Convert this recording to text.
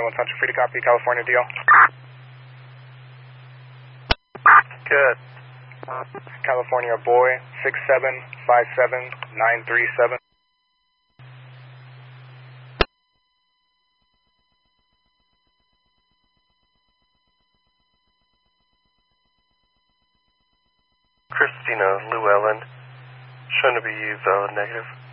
21 Central, free to copy, California deal. Good. California boy, 6757937. Christina Llewellyn, shown to be valid negative.